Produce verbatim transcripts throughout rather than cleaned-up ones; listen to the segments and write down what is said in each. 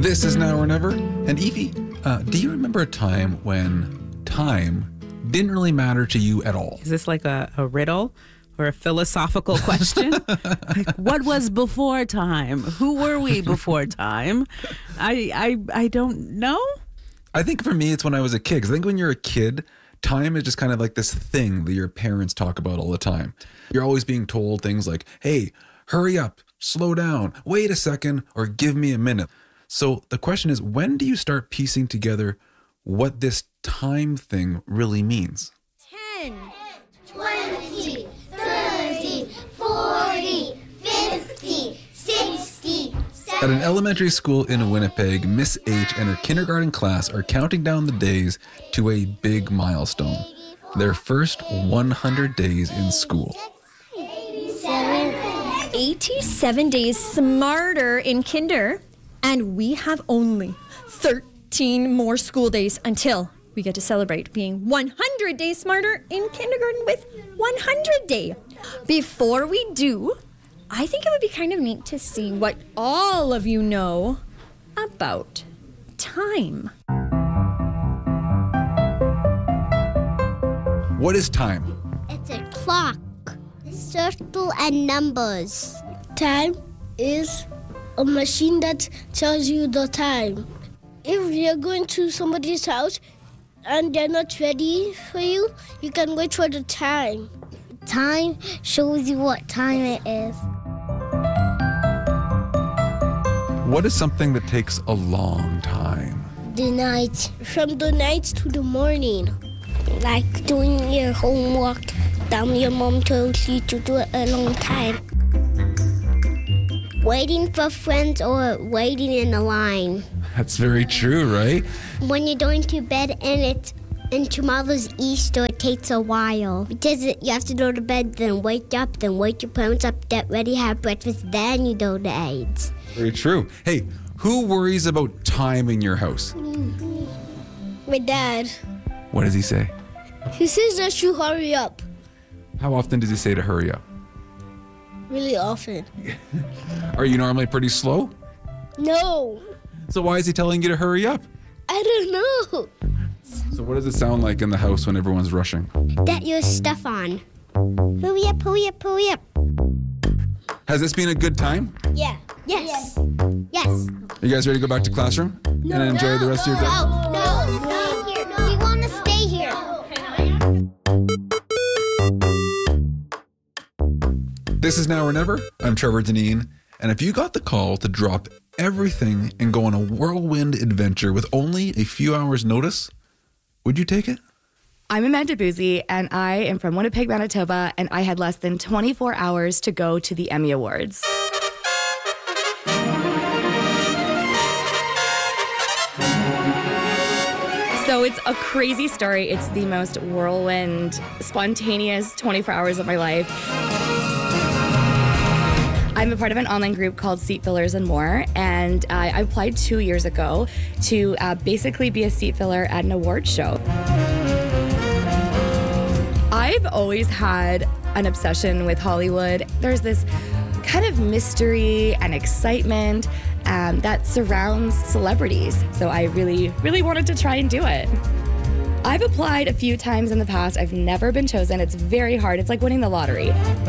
This is Now or Never. And Evie, uh, do you remember a time when time didn't really matter to you at all? Is this like a, a riddle or a philosophical question? Like, what was before time? Who were we before time? I I I don't know. I think for me, it's when I was a kid. Because I think when you're a kid, time is just kind of like this thing that your parents talk about all the time. You're always being told things like, hey, hurry up, slow down, wait a second, or give me a minute. So the question is, when do you start piecing together what this time thing really means? ten, twenty, thirty, forty, fifty, sixty, At an elementary school in Winnipeg, Miss H and her kindergarten class are counting down the days to a big milestone. Their first one hundred days in school. eighty-seven days smarter in kinder, and we have only thirteen more school days until we get to celebrate being one hundred days smarter in kindergarten with one hundred day. Before we do, I think it would be kind of neat to see what all of you know about time. What is time? It's a clock, circle and numbers. Time is a machine that tells you the time. If you're going to somebody's house and they're not ready for you, you can wait for the time. Time shows you what time it is. What is something that takes a long time? The night. From the night to the morning. Like doing your homework that your mom told you to do it a long time. Waiting for friends or waiting in a line. That's very true, right? When you're going to bed and it's and tomorrow's Easter, it takes a while. Because it, you have to go to bed, then wake up, then wake your parents up, get ready, have breakfast, then you go to AIDS. Very true. Hey, who worries about time in your house? My dad. What does he say? He says that you hurry up. How often does he say to hurry up? Really often. Are you normally pretty slow? No. So why is he telling you to hurry up? I don't know. So what does it sound like in the house when everyone's rushing? Get your stuff on. Hurry up, hurry up, hurry up. Has this been a good time? Yeah. Yes. Yes. You guys ready to go back to classroom No, and enjoy no, the rest of your day? No, no, no. Stay here. We want to stay here. This is Now or Never. I'm Trevor Deneen. And if you got the call to drop everything and go on a whirlwind adventure with only a few hours notice, would you take it? I'm Amanda Boozy, and I am from Winnipeg, Manitoba, and I had less than twenty-four hours to go to the Emmy Awards. So it's a crazy story. It's the most whirlwind, spontaneous twenty-four hours of my life. I'm a part of an online group called Seat Fillers and More, and uh, I applied two years ago to uh, basically be a seat filler at an award show. I've always had an obsession with Hollywood. There's this kind of mystery and excitement um, that surrounds celebrities, so I really, really wanted to try and do it. I've applied a few times in the past. I've never been chosen. It's very hard. It's like winning the lottery.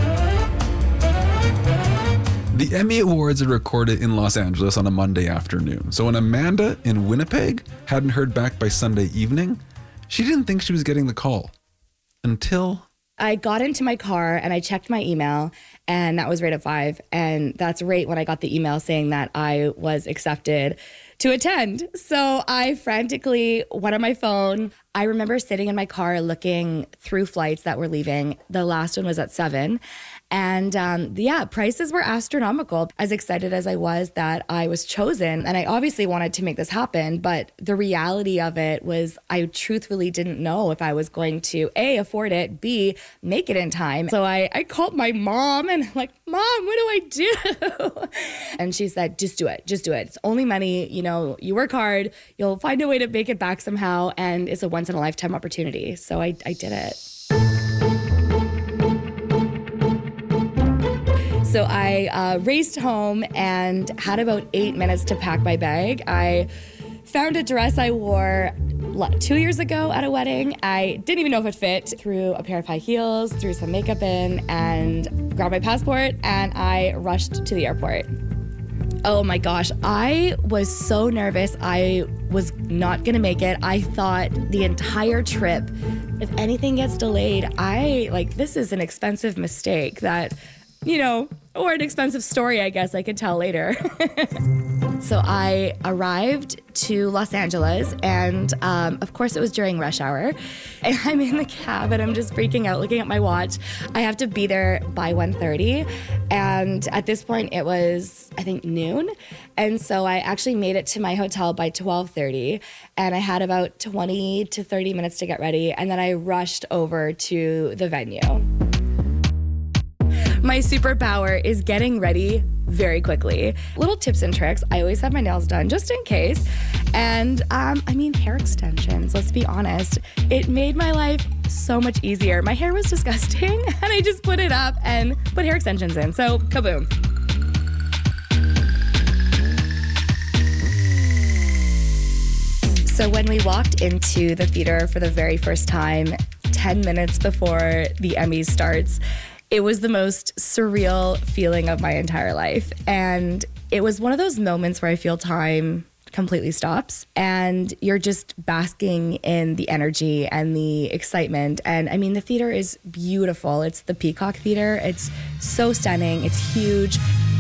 The Emmy Awards are recorded in Los Angeles on a Monday afternoon. So when Amanda in Winnipeg hadn't heard back by Sunday evening, she didn't think she was getting the call until... I got into my car and I checked my email, and that was right at five. And that's right when I got the email saying that I was accepted to attend. So I frantically went on my phone. I remember sitting in my car looking through flights that were leaving. The last one was at seven. And um, yeah, prices were astronomical. As excited as I was that I was chosen, and I obviously wanted to make this happen, but the reality of it was I truthfully didn't know if I was going to A, afford it, B, make it in time. So I, I called my mom and I'm like, Mom, what do I do? And she said, just do it. Just do it. It's only money. You know, you work hard, you'll find a way to make it back somehow. And it's a once in a lifetime opportunity. So I, I did it. So I uh, raced home and had about eight minutes to pack my bag. I found a dress I wore two years ago at a wedding. I didn't even know if it fit. Threw a pair of high heels, threw some makeup in, and grabbed my passport, and I rushed to the airport. Oh my gosh, I was so nervous. I was not gonna make it. I thought the entire trip, if anything gets delayed, I, like, this is an expensive mistake that, you know, or an expensive story, I guess I could tell later. So I arrived to Los Angeles, and um, of course it was during rush hour. And I'm in the cab and I'm just freaking out, looking at my watch. I have to be there by one thirty. And at this point it was, I think, noon. And so I actually made it to my hotel by twelve thirty. And I had about twenty to thirty minutes to get ready. And then I rushed over to the venue. My superpower is getting ready very quickly. Little tips and tricks. I always have my nails done just in case. And um, I mean, hair extensions, let's be honest. It made my life so much easier. My hair was disgusting and I just put it up and put hair extensions in. So kaboom. So when we walked into the theater for the very first time, ten minutes before the Emmys starts, it was the most surreal feeling of my entire life. And it was one of those moments where I feel time completely stops and you're just basking in the energy and the excitement. And I mean, the theater is beautiful. It's the Peacock Theater. It's so stunning. It's huge.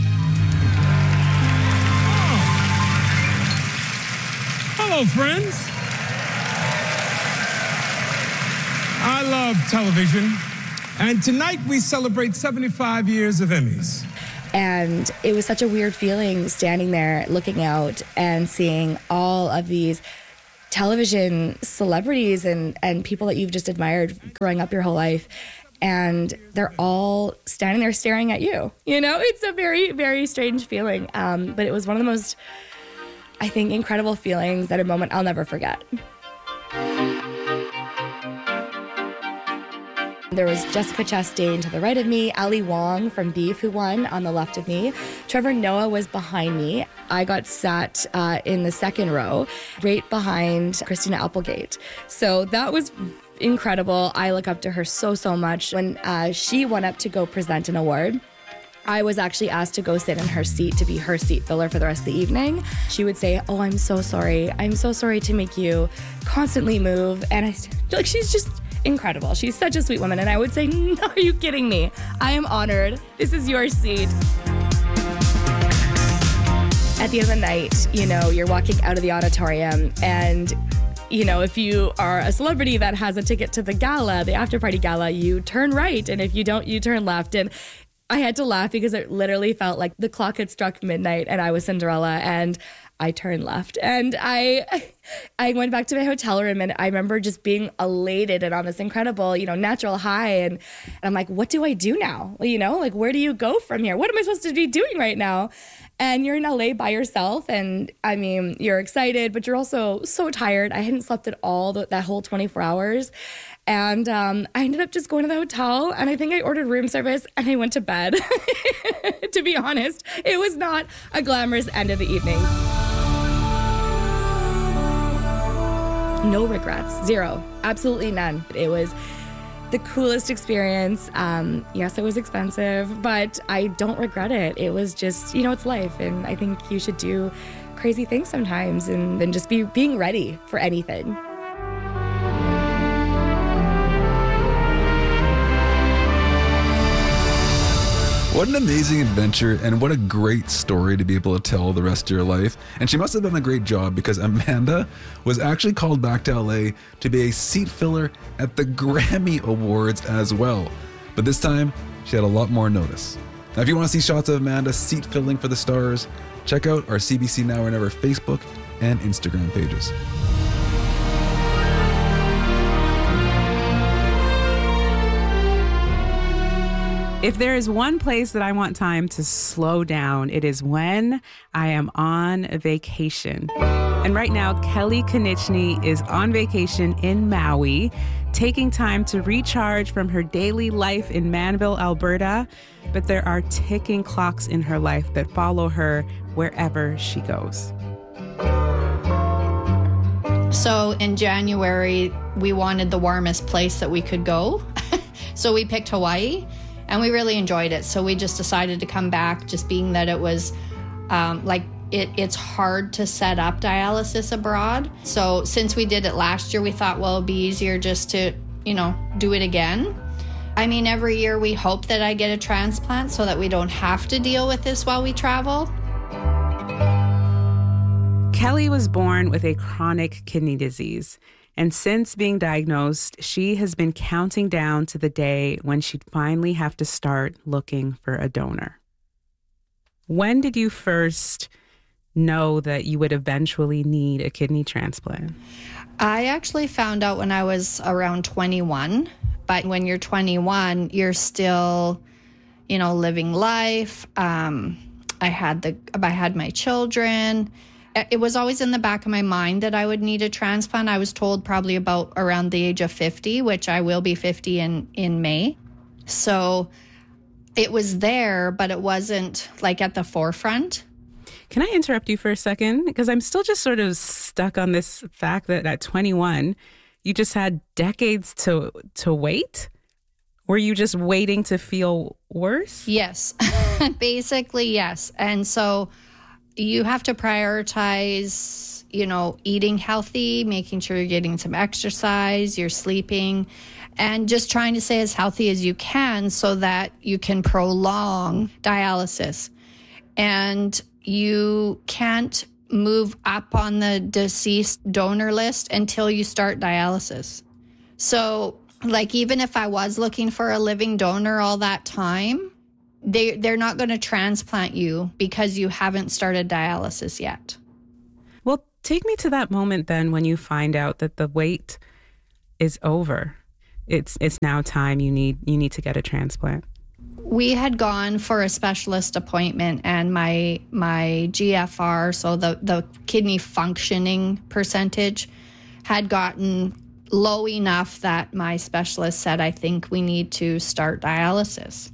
Hello, friends. I love television. And tonight we celebrate seventy-five years of Emmys. And it was such a weird feeling standing there looking out and seeing all of these television celebrities and, and people that you've just admired growing up your whole life. And they're all standing there staring at you. You know, it's a very, very strange feeling. Um, but it was one of the most, I think, incredible feelings at a moment I'll never forget. There was Jessica Chastain to the right of me, Ali Wong from Beef, who won, on the left of me. Trevor Noah was behind me. I got sat uh, in the second row, right behind Christina Applegate. So that was incredible. I look up to her so, so much. When uh, she went up to go present an award, I was actually asked to go sit in her seat to be her seat filler for the rest of the evening. She would say, "Oh, I'm so sorry. I'm so sorry to make you constantly move." And I, like, she's just incredible. She's such a sweet woman. And I would say, "No, are you kidding me? I am honored. This is your seat." At the end of the night, you know, you're walking out of the auditorium and, you know, if you are a celebrity that has a ticket to the gala, the after party gala, you turn right. And if you don't, you turn left. And I had to laugh because it literally felt like the clock had struck midnight and I was Cinderella and I turned left. And I I went back to my hotel room and I remember just being elated and on this incredible, you know, natural high. And, and I'm like, what do I do now? Well, you know, like, where do you go from here? What am I supposed to be doing right now? And you're in L A by yourself. And I mean, you're excited, but you're also so tired. I hadn't slept at all the, that whole twenty-four hours. And um, I ended up just going to the hotel and I think I ordered room service and I went to bed. To be honest, it was not a glamorous end of the evening. No regrets, zero, absolutely none. It was the coolest experience. Um, yes, it was expensive, but I don't regret it. It was just, you know, it's life. And I think you should do crazy things sometimes and then just be being ready for anything. What an amazing adventure and what a great story to be able to tell the rest of your life. And she must have done a great job because Amanda was actually called back to L A to be a seat filler at the Grammy Awards as well. But this time, she had a lot more notice. Now, if you want to see shots of Amanda seat filling for the stars, check out our C B C Now or Never Facebook and Instagram pages. If there is one place that I want time to slow down, it is when I am on vacation. And right now, Kelly Konieczny is on vacation in Maui, taking time to recharge from her daily life in Manville, Alberta. But there are ticking clocks in her life that follow her wherever she goes. So in January, we wanted the warmest place that we could go. So we picked Hawaii. And we really enjoyed it. So we just decided to come back, just being that it was um, like it, it's hard to set up dialysis abroad. So since we did it last year, we thought, well, it'd be easier just to, you know, do it again. I mean, every year we hope that I get a transplant so that we don't have to deal with this while we travel. Kelly was born with a chronic kidney disease. And since being diagnosed, she has been counting down to the day when she'd finally have to start looking for a donor. When did you first know that you would eventually need a kidney transplant? I actually found out when I was around twenty-one. But when you're twenty-one, you're still, you know, living life. Um, I had the I had my children. It was always in the back of my mind that I would need a transplant. I was told probably about around the age of fifty, which I will be fifty in, in May. So it was there, but it wasn't like at the forefront. Can I interrupt you for a second? Because I'm still just sort of stuck on this fact that at twenty-one, you just had decades to to wait. Were you just waiting to feel worse? Yes, basically, yes. And so you have to prioritize, you know, eating healthy, making sure you're getting some exercise, you're sleeping, and just trying to stay as healthy as you can so that you can prolong dialysis. And you can't move up on the deceased donor list until you start dialysis. So, like, even if I was looking for a living donor all that time, They, they're not going to transplant you because you haven't started dialysis yet. Well, take me to that moment then when you find out that the wait is over. It's it's now time you need you need to get a transplant. We had gone for a specialist appointment, and my my G F R, so the, the kidney functioning percentage, had gotten low enough that my specialist said, I think we need to start dialysis.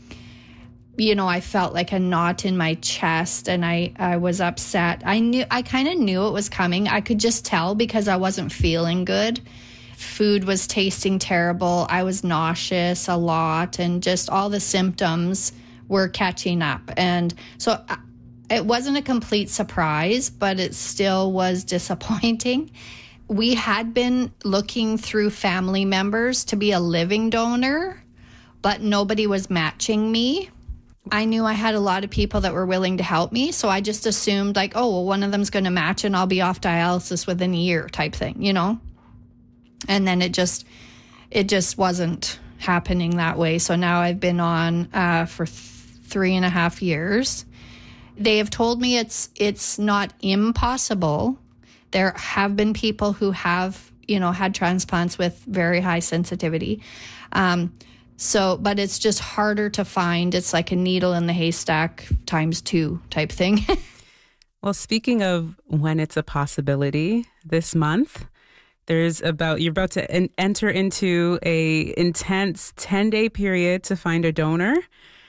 You know, I felt like a knot in my chest, and I, I was upset. I knew, I kind of knew it was coming. I could just tell because I wasn't feeling good. Food was tasting terrible. I was nauseous a lot, and just all the symptoms were catching up. And so it wasn't a complete surprise, but it still was disappointing. We had been looking through family members to be a living donor, but nobody was matching me. I knew I had a lot of people that were willing to help me, so I just assumed like, oh, well, one of them's going to match and I'll be off dialysis within a year type thing, you know? And then it just, it just wasn't happening that way. So now I've been on uh, for th- three and a half years. They have told me it's it's not impossible. There have been people who have, you know, had transplants with very high sensitivity. Um, So, but it's just harder to find. It's like a needle in the haystack times two type thing. Well, speaking of when it's a possibility, this month, there's about, you're about to en- enter into a intense ten-day period to find a donor.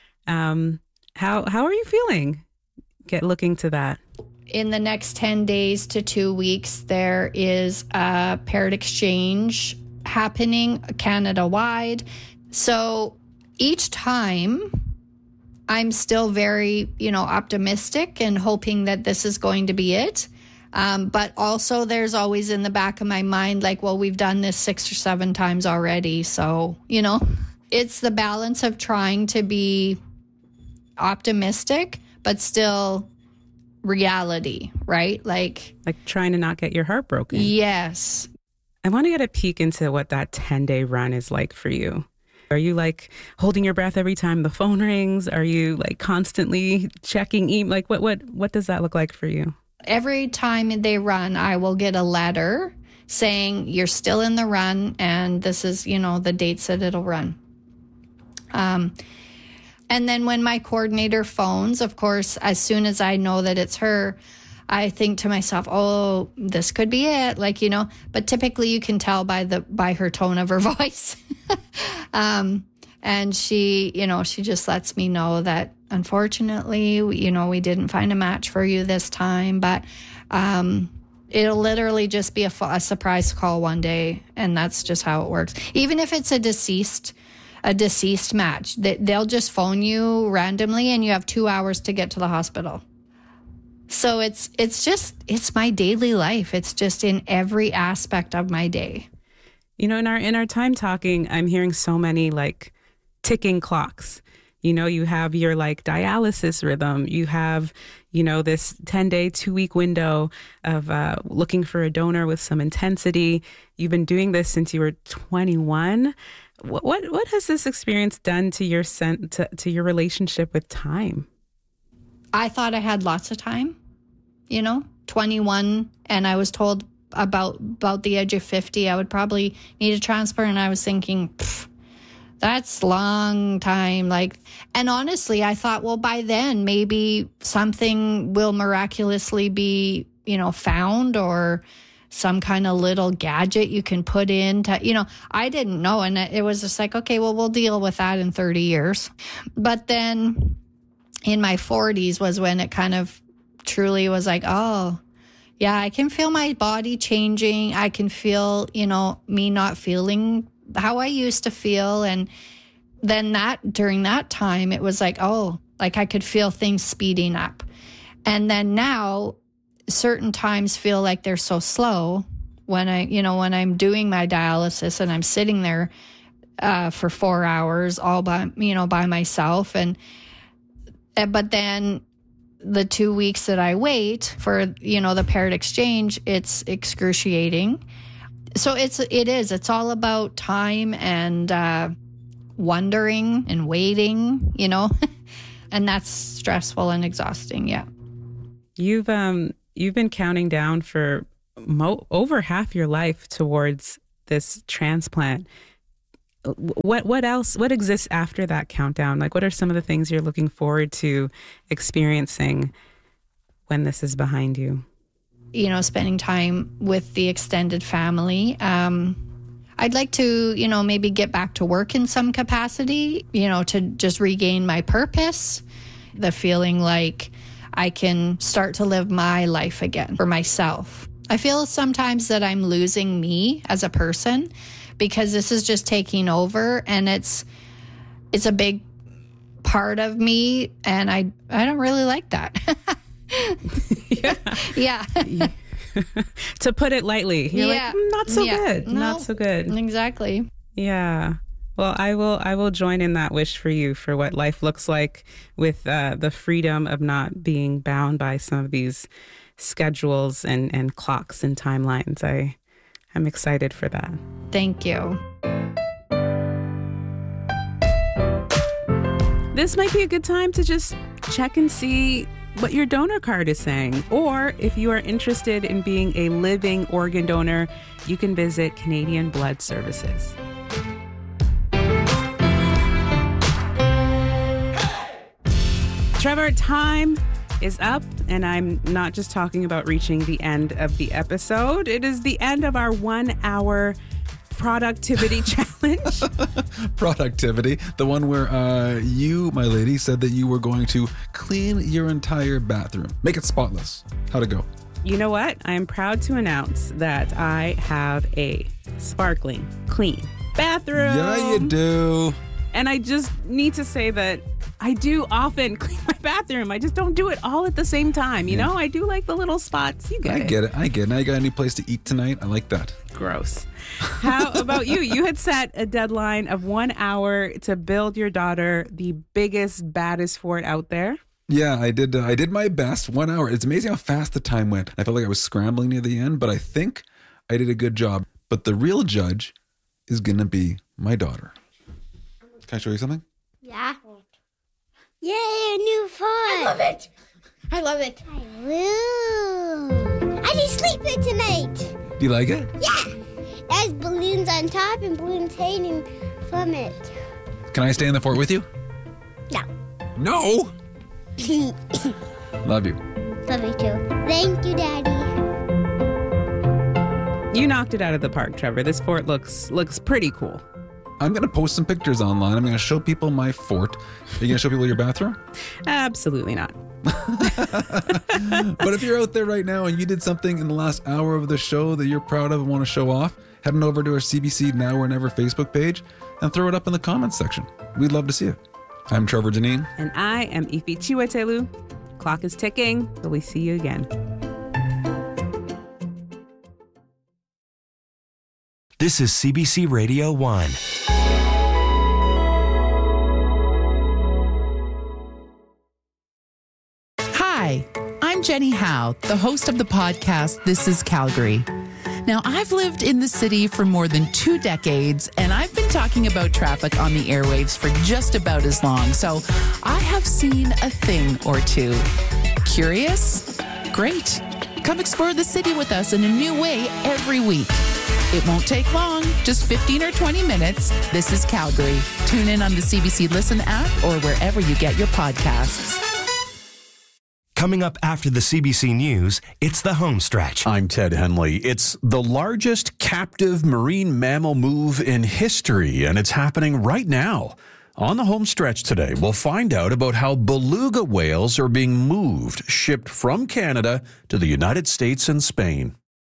Um, how how are you feeling? Get looking to that. In the next ten days to two weeks, there is a paired exchange happening Canada-wide. So each time I'm still very, you know, optimistic and hoping that this is going to be it. Um, but also there's always in the back of my mind, like, well, we've done this six or seven times already. So, you know, it's the balance of trying to be optimistic, but still reality, right? Like, like trying to not get your heart broken. Yes. I want to get a peek into what that ten-day run is like for you. Are you like holding your breath every time the phone rings? Are you like constantly checking email? Like what, what, what does that look like for you? Every time they run, I will get a letter saying you're still in the run and this is, you know, the dates that it'll run. Um, And then when my coordinator phones, of course, as soon as I know that it's her, I think to myself, oh, this could be it. Like, you know, but typically you can tell by the, by her tone of her voice. um, and she, you know, she just lets me know that unfortunately, you know, we didn't find a match for you this time, but, um, it'll literally just be a, a surprise call one day. And that's just how it works. Even if it's a deceased, a deceased match, they, they'll just phone you randomly and you have two hours to get to the hospital. So it's it's just, it's my daily life. It's just in every aspect of my day. You know, in our in our time talking, I'm hearing so many like ticking clocks. You know, you have your like dialysis rhythm. You have, you know, this ten day, two week window of uh, looking for a donor with some intensity. You've been doing this since you were twenty-one. What what, what has this experience done to your sen- to, to your relationship with time? I thought I had lots of time, you know, twenty-one, and I was told about about the age of fifty, I would probably need a transplant, and I was thinking, that's long time. Like, and honestly, I thought, well, by then maybe something will miraculously be, you know, found, or some kind of little gadget you can put in to, you know, I didn't know. And it was just like, okay, well, we'll deal with that in thirty years. But then in my forties was when it kind of truly was like, oh, yeah, I can feel my body changing. I can feel, you know, me not feeling how I used to feel. And then that during that time, it was like, oh, like I could feel things speeding up. And then now certain times feel like they're so slow when I, you know, when I'm doing my dialysis and I'm sitting there uh, for four hours all by, you know, by myself. And But then the two weeks that I wait for, you know, the paired exchange, it's excruciating. So it's, it is, it's all about time and uh, wondering and waiting, you know, and that's stressful and exhausting. Yeah. You've, um, you've been counting down for mo- over half your life towards this transplant. What what else, what exists after that countdown? Like, what are some of the things you're looking forward to experiencing when this is behind you? You know, spending time with the extended family. Um, I'd like to, you know, maybe get back to work in some capacity, you know, to just regain my purpose, the feeling like I can start to live my life again for myself. I feel sometimes that I'm losing me as a person, because this is just taking over, and it's it's a big part of me, and I I don't really like that. yeah. Yeah. To put it lightly, you're yeah. like, mm, not so yeah. good. No, not so good. Exactly. Yeah. Well, I will I will join in that wish for you for what life looks like with uh, the freedom of not being bound by some of these schedules and, and clocks and timelines. I I'm excited for that. Thank you. This might be a good time to just check and see what your donor card is saying. Or if you are interested in being a living organ donor, you can visit Canadian Blood Services. Trevor, time is up, and I'm not just talking about reaching the end of the episode. It is the end of our one hour productivity challenge. Productivity, the one where uh, you, my lady, said that you were going to clean your entire bathroom, make it spotless. How'd it go? You know what? I am proud to announce that I have a sparkling, clean bathroom. Yeah, you do. And I just need to say that I do often clean my bathroom. I just don't do it all at the same time. You yeah. know, I do like the little spots. You get I it. I get it. I get it. Now you got a new place to eat tonight. I like that. Gross. How about you? You had set a deadline of one hour to build your daughter the biggest, baddest fort out there. Yeah, I did. Uh, I did my best. One hour. It's amazing how fast the time went. I felt like I was scrambling near the end, but I think I did a good job. But the real judge is going to be my daughter. Can I show you something? Yeah. Yay, a new fort. I love it. I love it. I will. I need to sleep here tonight. Do you like it? Yeah. There's balloons on top and balloons hanging from it. Can I stay in the fort with you? No. No. Love you. Love you too. Thank you, Daddy. You knocked it out of the park, Trevor. This fort looks looks pretty cool. I'm going to post some pictures online. I'm going to show people my fort. Are you going to show people your bathroom? Absolutely not. But if you're out there right now and you did something in the last hour of the show that you're proud of and want to show off, head on over to our C B C Now or Never Facebook page and throw it up in the comments section. We'd love to see it. I'm Trevor Janine. And I am Ife Chiwetelu. Clock is ticking, but we see you again. This is C B C Radio one. Hi, I'm Jenny Howe, the host of the podcast This is Calgary. Now, I've lived in the city for more than two decades, and I've been talking about traffic on the airwaves for just about as long, so I have seen a thing or two. Curious? Great. Come explore the city with us in a new way every week. It won't take long, just fifteen or twenty minutes. This is Calgary. Tune in on the C B C Listen app or wherever you get your podcasts. Coming up after the C B C News, it's the home stretch. I'm Ted Henley. It's the largest captive marine mammal move in history, and it's happening right now. On the home stretch today, we'll find out about how beluga whales are being moved, shipped from Canada to the United States and Spain.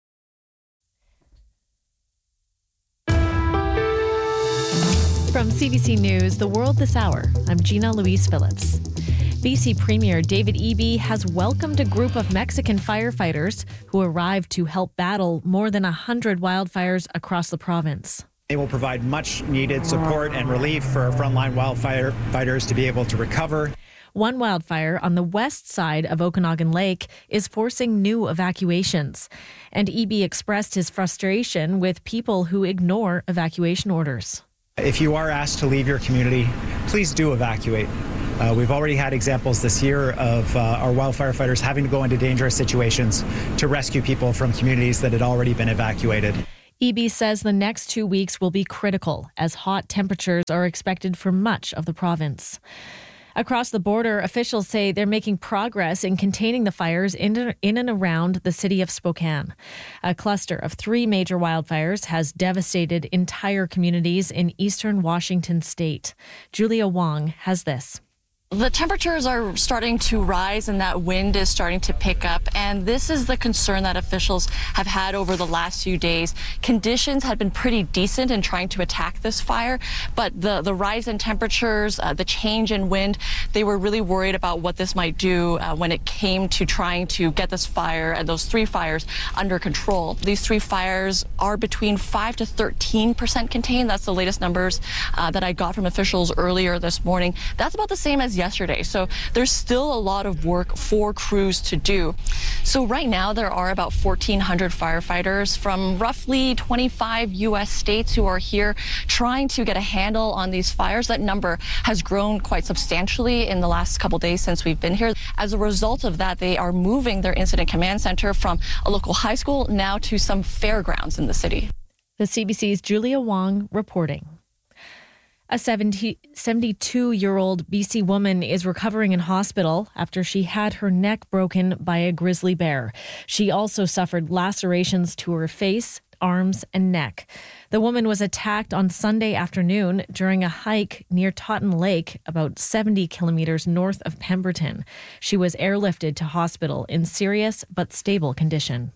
From C B C News, The World This Hour, I'm Gina Louise Phillips. B C Premier David Eby has welcomed a group of Mexican firefighters who arrived to help battle more than one hundred wildfires across the province. They will provide much needed support and relief for frontline wildfire fighters to be able to recover. One wildfire on the west side of Okanagan Lake is forcing new evacuations. And Eby expressed his frustration with people who ignore evacuation orders. If you are asked to leave your community, please do evacuate. Uh, we've already had examples this year of uh, our wildfire fighters having to go into dangerous situations to rescue people from communities that had already been evacuated. Eby says the next two weeks will be critical as hot temperatures are expected for much of the province. Across the border, officials say they're making progress in containing the fires in, in and around the city of Spokane. A cluster of three major wildfires has devastated entire communities in eastern Washington state. Julia Wong has this. The temperatures are starting to rise and that wind is starting to pick up. And this is the concern that officials have had over the last few days. Conditions had been pretty decent in trying to attack this fire, but the, the rise in temperatures, uh, the change in wind, they were really worried about what this might do uh, when it came to trying to get this fire and those three fires under control. These three fires are between five to thirteen percent contained. That's the latest numbers uh, that I got from officials earlier this morning. That's about the same as yesterday. So there's still a lot of work for crews to do. So right now there are about fourteen hundred firefighters from roughly twenty-five U S states who are here trying to get a handle on these fires. That number has grown quite substantially in the last couple days since we've been here. As a result of that, they are moving their incident command center from a local high school now to some fairgrounds in the city. The C B C's Julia Wong reporting. A seventy-two-year-old B C woman is recovering in hospital after she had her neck broken by a grizzly bear. She also suffered lacerations to her face, arms, and neck. The woman was attacked on Sunday afternoon during a hike near Totten Lake, about seventy kilometers north of Pemberton. She was airlifted to hospital in serious but stable condition.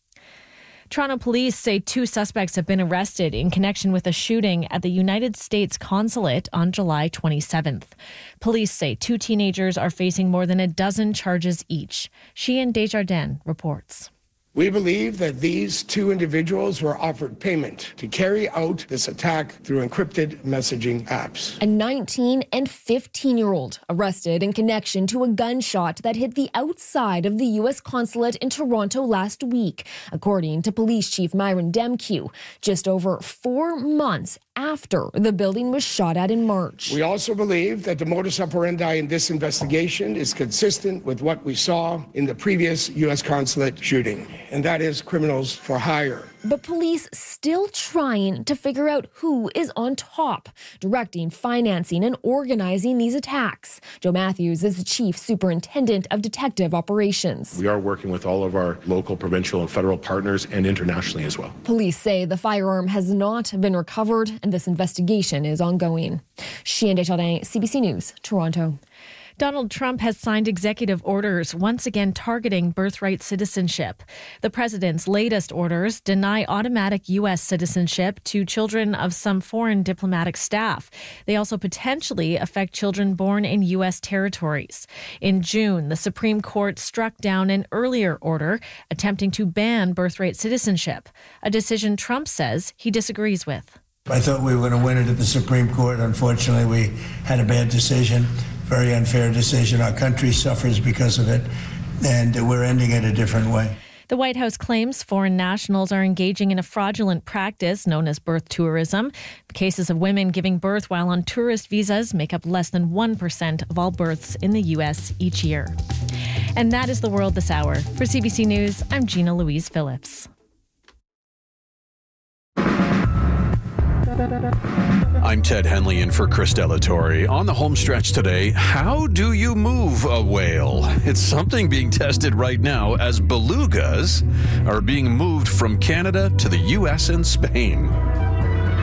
Toronto police say two suspects have been arrested in connection with a shooting at the United States consulate on July twenty-seventh. Police say two teenagers are facing more than a dozen charges each. Sheehan Desjardins reports. We believe that these two individuals were offered payment to carry out this attack through encrypted messaging apps. A nineteen and fifteen-year-old arrested in connection to a gunshot that hit the outside of the U S consulate in Toronto last week, according to Police Chief Myron Demkew, just over four months after the building was shot at in March. We also believe that the modus operandi in this investigation is consistent with what we saw in the previous U S consulate shooting. and that is criminals for hire. But police still trying to figure out who is on top, directing, financing, and organizing these attacks. Joe Matthews is the chief superintendent of detective operations. We are working with all of our local, provincial, and federal partners and internationally as well. Police say the firearm has not been recovered and this investigation is ongoing. Chien Desjardins, C B C News, Toronto. Donald Trump has signed executive orders once again targeting birthright citizenship. The president's latest orders deny automatic U S citizenship to children of some foreign diplomatic staff. They also potentially affect children born in U S territories. In June, the Supreme Court struck down an earlier order attempting to ban birthright citizenship, a decision Trump says he disagrees with. I thought we were going to win it at the Supreme Court. Unfortunately, we had a bad decision, very unfair decision. Our country suffers because of it, and we're ending it a different way. The White House claims foreign nationals are engaging in a fraudulent practice known as birth tourism. Cases of women giving birth while on tourist visas make up less than one percent of all births in the U S each year. And that is the world this hour. For C B C News, I'm Gina Louise Phillips. I'm Ted Henley in for Christella Torrey. On the home stretch today, how do you move a whale? It's something being tested right now as belugas are being moved from Canada to the U S and Spain.